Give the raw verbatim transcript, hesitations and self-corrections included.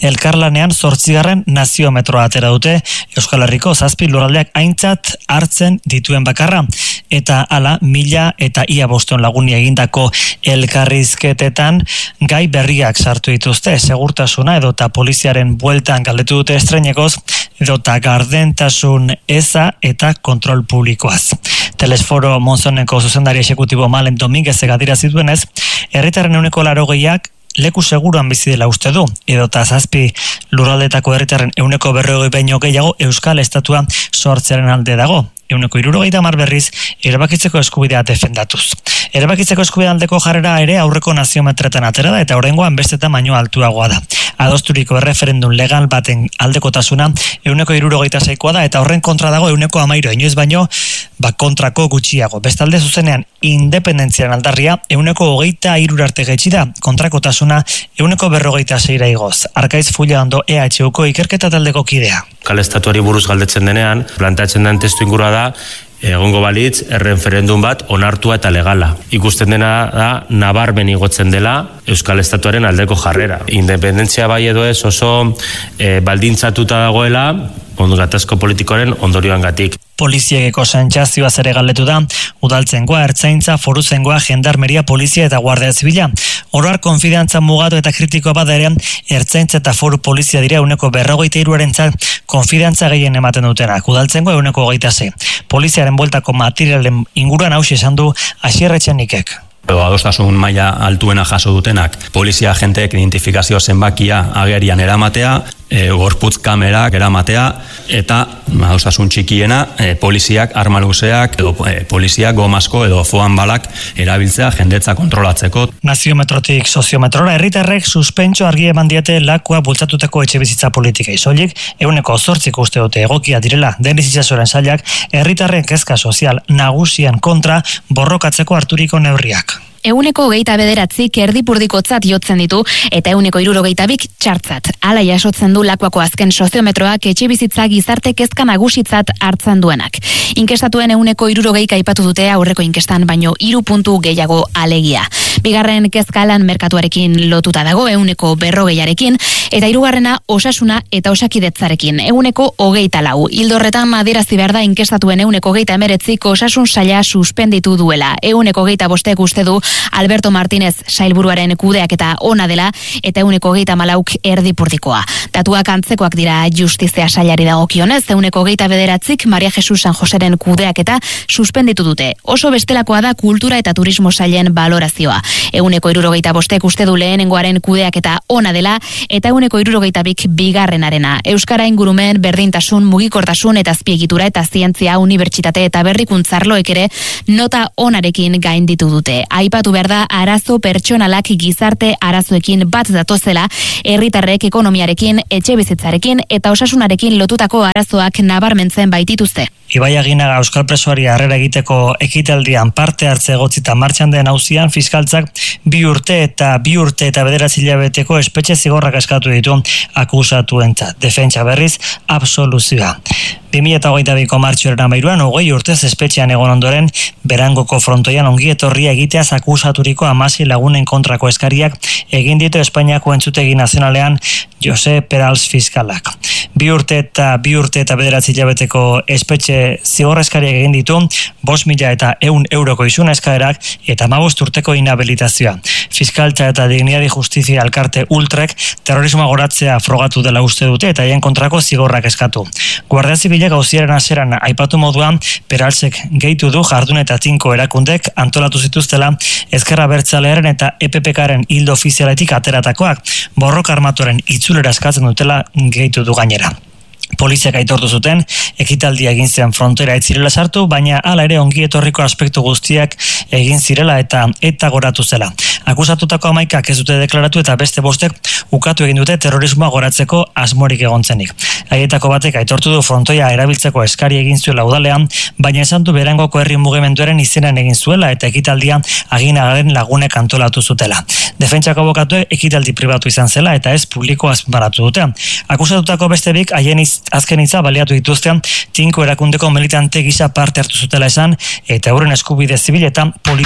elkarlanean zortzigarren naziometroa atera dute, Euskal Herriko zazpi lurraldeak aintzat hartzen dituen bakarra, eta hala mila eta ia boston laguni egindako elkarrizketetan gai berriak sartu dituzte, segurtasuna edota poliziaren bueltan galdetu dute estreinekoz, edota gardentasun eza eta kontrol publikoaz. Telesforo Monzoneko zuzendari exekutibo Malen Dominguezek adierazi duenez, herritarren ehuneko laurogeiak leku seguruan bizi dela uste du, edota zazpi lurraldetako herritarren ehuneko berrogei baino gehiago Euskal Estatua sortzearen alde dago. Ehuneko hirurogeita hamar berriz erabakitzeko eskubidea defendatuz. Erabakitzeko eskubidea aldeko jarrera ere aurreko naziometretan atera da eta oraingoan bestetan baino altuagoa da. Adosturiko erreferendum legal baten aldekotasuna ehuneko hirurogeita seikoa da eta horren kontra dago ehuneko hamairu, inoiz baino ba kontrako gutxiago. Bestalde zuzenean independentziaren aldarria ehuneko hogeita hiru arte jaitsi da, kontrakotasuna ehuneko berrogeita seira igoz. Arkaiz Fullando E H Uko ikerketa taldeko kidea. Euskal Estatuari buruz galdetzen denean, plantatzen den testu ingurua da egongo balitz erreferendum bat onartua eta legala. Ikusten dena da nabarmen igotzen dela Euskal Estatuaren aldeko jarrera. Independentzia bai edo ez oso e, baldintzatuta dagoela gatazko politikoaren ondorioangatik. Poliziekeko sentsazioa ere galdetu da, udaltzengoa, ertzaintza, foruzengoa, gendarmeria, polizia eta guardia zibila. Oro har konfidantza mugatu eta kritikoa bada ere, ertzaintza eta foru polizia dira ehuneko berrogeita hiruarentzat konfidantza gehien ematen dutenak, udaltzengoa ehuneko hogeita sei. Poliziaren bueltako materialen inguruan hauxe esan du Asier Etxenikek. Adostasun maila altuena jaso dutenak, polizia agenteek identifikazio zenbakia agerian eramatea, e, gorputz kamerak eramatea, eta adostasun txikiena e, poliziak arma luzeak edo e, poliziak gomasko edo foan balak erabiltzea jendetza kontrolatzeko. Naziometrotik soziometrora herritarrek suspentso argi eman diete lakua bultzatutako etxebizitza politikei soilik ehuneko zortzik uste dute egokia direla Deniz Itsasoren sailak herritarren kezka sozial nagusien kontra borrokatzeko harturiko neurriak. Ehuneko hogeita bederatzik erdipurdikotzat jotzen ditu eta ehuneko hirurogeita bik txartzat. Hala jasotzen du lakuako azken soziometroak etxebizitza gizarte kezka nagusitzat hartzen duenak. Inkestatuen ehuneko hirurogeik aipatu dute aurreko inkestan baino hiru puntu gehiago alegia. Bigarren kezka lan merkatuarekin lotuta dago ehuneko berrogeiarekin eta hirugarrena osasuna eta osakidetzarekin ehuneko hogeita lau. Hildorretan adierazi behar da inkestatuen ehuneko hogeita hemeretzik osasun saila suspenditu duela. Ehuneko hogeita bostek uste du Alberto Martínez sailburuaren kudeaketa ona dela eta ehuneko hogeita malauk erdipurdikoa. Datuak antzekoak dira justizia sailari dagokionez, ehuneko hogeita bederatzik Maria Jesus San Joseren kudeaketa suspenditu dute. Oso bestelakoa da kultura eta turismo sailen balorazioa. Ehuneko hirurogeita bostek uste du lehenengoaren kudeaketa ona dela eta ehuneko hirurogeita bik bigarrenarena. Euskara ingurumen, berdintasun, mugikortasun eta azpiegitura eta zientzia, unibertsitate eta berrikuntzarloek ere nota onarekin gainditu dute. Aipatu behar da arazo pertsonalak gizarte arazoekin bat datozela, herritarrek ekonomiarekin, etxebizitzarekin eta osasunarekin lotutako arazoak nabarmentzen baitituzte. Ibai Aginaga euskal presoari harrera egiteko ekitaldian parte hartze egotzita martxan den auzian fiskaltzak bi urte eta bi urte eta bederatzi hilabeteko espetxe zigorrak eskatu ditu akusatuentzat. Defentsa berriz absoluzioa. bi mila hogeita biko martxoaren hamairuan hogei urtez espetxean egon ondoren Berangoko frontoian ongi etorria egiteaz akusaturiko hamasei lagunen kontrako eskariak egin ditu Espainiako Entzutegi Nazionalean Jose Perals fiskalak. Bi urte eta bi urte eta bederatzi hilabeteko espetxe zigor eskariak egin ditu bost mila eta ehun euroko isun eskaerak eta hamabost urteko inhabilitazioa. Fiskaltza eta Dignidad y Justizia Elkarte Ultrek terrorismoa goratzea frogatu dela uste dute eta haien kontrako zigorrak eskatu. Guardia Zibilak auziaren hasieran aipatu moduan Peralsek gehitu du jardun eta tinko erakundek antolatu zituztela Ezker Abertzalearen eta E P P Karen hildo ofizialetik ateratakoak borroka armatuaren itzulera eskatzen dutela gehitu du gainera. Poliziak aitortu zuten, ekitaldia egin zen frontera ez zirela sartu, baina hala ere ongi etorriko aspektu guztiak egin zirela eta eta goratu zela. Akusatutako hamaikak ez dute deklaratu eta beste bostek ukatu egin dute terrorismoa goratzeko asmorik egontzenik. Haietako batek aitortu du frontoia erabiltzeko eskari egin zuela udalean, baina esan du Berangoko herri mugimenduaren izenean egin zuela eta ekitaldia Aginagaren lagunek antolatu zutela. Defentsako abokatuek ekitaldi pribatu izan zela eta ez publiko azpimarratu dute. Akusatutako beste bik haien azken hitza baliatu dituztean tinko erakundeko militante gisa parte hartu zutela esan eta euren eskubide zibiletan